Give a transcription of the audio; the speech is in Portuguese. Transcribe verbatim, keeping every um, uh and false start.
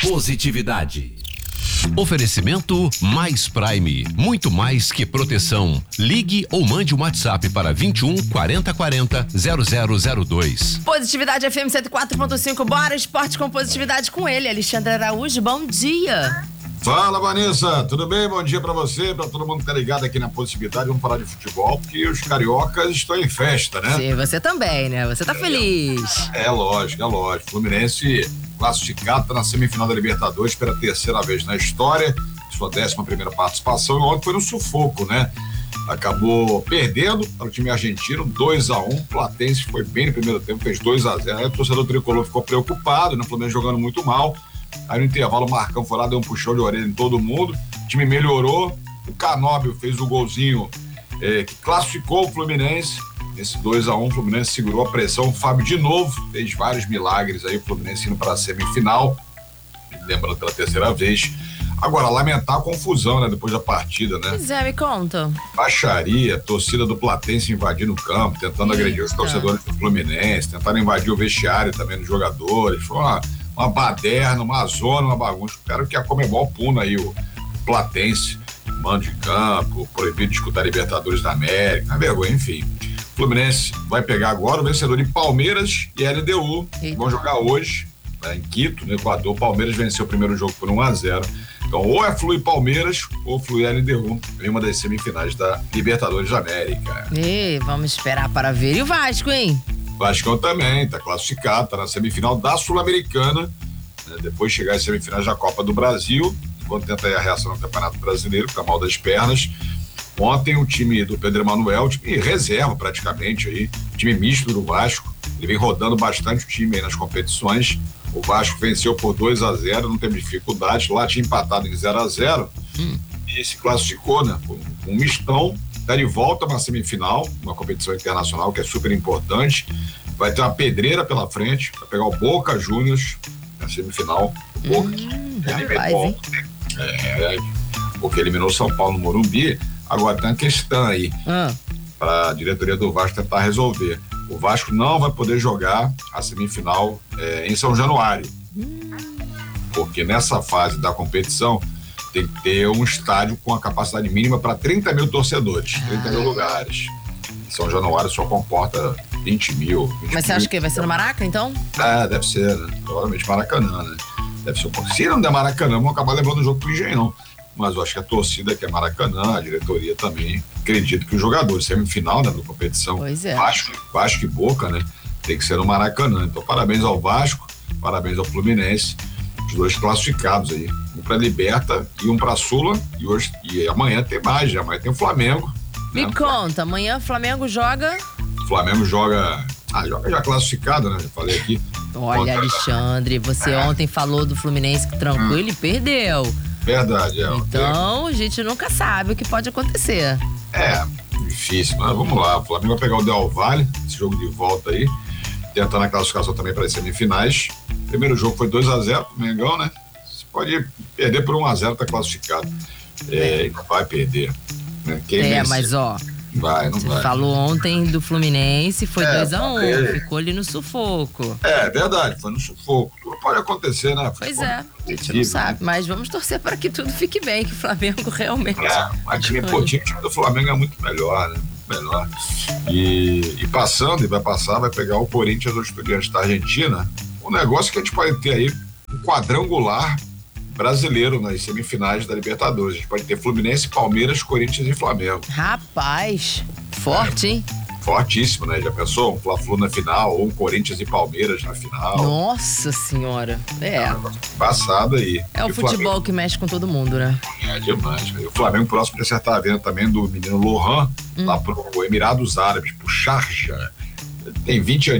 Positividade. Oferecimento Mais Prime, muito mais que proteção. Ligue ou mande um WhatsApp para vinte e um, quarenta, quarenta, zero zero zero dois. Positividade F M cento e quatro ponto cinco, bora esporte com positividade com ele, Alexandre Araújo, bom dia. Fala, Vanessa, tudo bem? Bom dia pra você, pra todo mundo que tá ligado aqui na Positividade. Vamos falar de futebol, porque os cariocas estão em festa, né? Sim, você também, né? Você tá é, feliz. É, lógico, é lógico. Fluminense classificado, tá na semifinal da Libertadores pela terceira vez na história, sua décima primeira participação, e ontem foi no sufoco, né? Acabou perdendo para o time argentino, dois a um, Platense foi bem no primeiro tempo, fez dois a zero, aí o torcedor tricolor ficou preocupado, né? O Fluminense jogando muito mal. Aí no intervalo o Marcão foi lá, deu um puxão de orelha em todo mundo, o time melhorou, o Canóbio fez o golzinho eh, que classificou o Fluminense, esse dois a um, o Fluminense segurou a pressão, o Fábio de novo fez vários milagres aí, o Fluminense indo para a semifinal, lembrando pela terceira vez. Agora, lamentar a confusão, né, depois da partida, né? Pois é, me conta. Baixaria, torcida do Platense invadindo o campo, tentando Eita. agredir os torcedores do Fluminense, tentando invadir o vestiário também dos jogadores, foi uma uma baderna, uma zona, uma bagunça. Quero que a Comebol puna aí o Platense, mando de campo, proibido de disputar Libertadores da América, uma vergonha, enfim. O Fluminense vai pegar agora o vencedor de Palmeiras e L D U, que vão jogar hoje, né, em Quito, no Equador. Palmeiras venceu o primeiro jogo por um a zero. Então, ou é Flu e Palmeiras, ou Flu e L D U, em uma das semifinais da Libertadores da América. E vamos esperar para ver. E o Vasco, hein? Vascão também, tá classificado, tá na semifinal da Sul-Americana, né? Depois chegar às semifinais da Copa do Brasil, enquanto tenta aí a reação no Campeonato Brasileiro, fica mal das pernas. Ontem o time do Pedro Emanuel, time reserva praticamente aí, time misto do Vasco, ele vem rodando bastante o time aí nas competições. O Vasco venceu por dois a zero, não teve dificuldade, lá tinha empatado em zero a zero hum. e se classificou, né? Com um mistão. Está de volta na semifinal, uma competição internacional que é super importante. Vai ter uma pedreira pela frente, vai pegar o Boca Juniors na semifinal. O Boca, hum, que rapaz, eliminou, é, porque eliminou São Paulo no Morumbi. Agora tem uma questão aí ah. para a diretoria do Vasco tentar resolver. O Vasco não vai poder jogar a semifinal é, em São Januário, hum. porque nessa fase da competição tem que ter um estádio com a capacidade mínima para trinta mil torcedores, trinta mil lugares. São Januário só comporta vinte mil. vinte Mas você mil. acha que vai ser no Maraca, então? É, deve ser, né? Provavelmente Maracanã, né? Deve ser um pouco. Se não der Maracanã, vão acabar levando o jogo pro Engenhão. Mas eu acho que a torcida que é Maracanã, a diretoria também, acredito que os jogadores, semifinal, né, da competição, pois é. Vasco, Vasco e Boca, né? Tem que ser no Maracanã. Então, parabéns ao Vasco, parabéns ao Fluminense, os dois classificados aí. Um pra Liberta e um pra Sula. E hoje e amanhã tem mais, já. Amanhã tem o Flamengo. Me né? conta, amanhã o Flamengo joga. O Flamengo joga. Ah, joga já classificado, né? Já falei aqui. Olha, contra... Alexandre, você é. ontem falou do Fluminense que trancou, hum. ele perdeu. Verdade, é. Então, a gente nunca sabe o que pode acontecer. É, difícil, mas vamos lá. O Flamengo vai pegar o Del Valle, esse jogo de volta aí, tentando a classificação também para as semifinais. O primeiro jogo foi dois a zero pro Mengão, né? Você pode perder por um a zero, tá classificado. É, não vai perder. Né? Quem é, vencer, mas ó. Vai, não você vai. falou ontem do Fluminense, foi dois a um, é. ficou ali no sufoco. É, verdade, foi no sufoco. Tudo pode acontecer, né? Pois é, a gente não sabe, mas vamos torcer para que tudo fique bem, que o Flamengo realmente... É, mas time, pô, time, time do Flamengo é muito melhor, né? Muito melhor. E, e passando, e vai passar, vai pegar o Corinthians ou o Estudiantes da Argentina. Um negócio que a gente pode ter aí, um quadrangular brasileiro nas semifinais da Libertadores. A gente pode ter Fluminense, Palmeiras, Corinthians e Flamengo. Rapaz, forte, é, hein? Fortíssimo, né? Já pensou? Um Fla-Flu na final, ou um Corinthians e Palmeiras na final. Nossa senhora, é. é passado aí. É o, o futebol Flamengo... que mexe com todo mundo, né? É demais. E o Flamengo próximo de acertar a venda também do menino Lohan, hum. lá pro Emirados Árabes, pro Sharjah. Tem vinte anos.